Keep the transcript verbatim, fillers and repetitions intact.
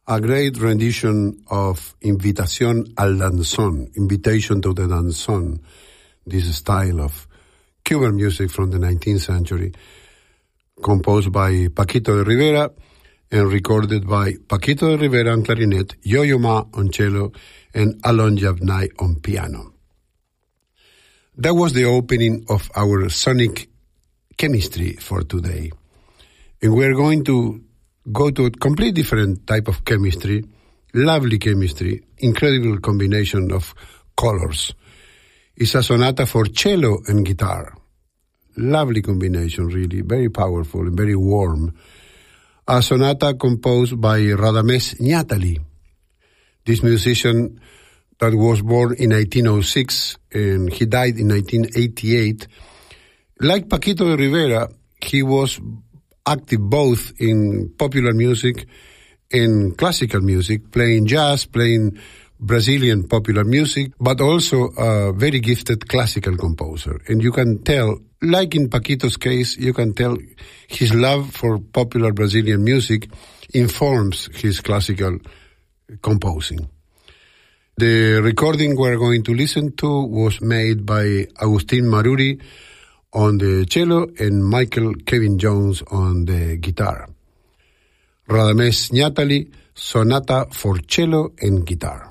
a great rendition of Invitación al Danzón, Invitation to the Danzón, this style of Cuban music from the nineteenth century, composed by Paquito de Rivera and recorded by Paquito de Rivera on clarinet, Yo-Yo Ma on cello, and Alon Yavnai on piano. That was the opening of our sonic chemistry for today. And we're going to go to a completely different type of chemistry, lovely chemistry, incredible combination of colors. It's a sonata for cello and guitar. Lovely combination, really, very powerful and very warm. A sonata composed by Radamés Ñátali, this musician that was born in nineteen oh six and he died in nineteen eighty-eight. Like Paquito de Rivera, he was active both in popular music and classical music, playing jazz, playing Brazilian popular music, but also a very gifted classical composer. And you can tell, like in Paquito's case, you can tell his love for popular Brazilian music informs his classical composing. The recording we're going to listen to was made by Agustín Maruri on the cello and Michael Kevin Jones on the guitar. Radamés Ñátali, Sonata for Cello and Guitar.